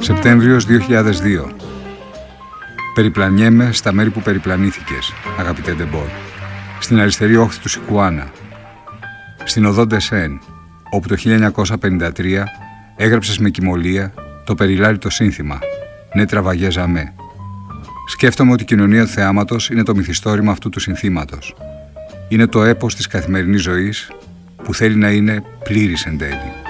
Σεπτέμβριος 2002. Περιπλανιέμαι στα μέρη που περιπλανήθηκες, αγαπητέ Ντεμπόρ. Στην αριστερή όχθη του Σικουάνα. Στην οδό Ντεσέν, όπου το 1953 έγραψες με κυμολία το περιλάρητο σύνθημα «Ναι τραβαγέ ζαμέ». Σκέφτομαι ότι η κοινωνία του θεάματος είναι το μυθιστόρημα αυτού του συνθήματος. Είναι το έπος της καθημερινής ζωής που θέλει να είναι πλήρης εν τέλει.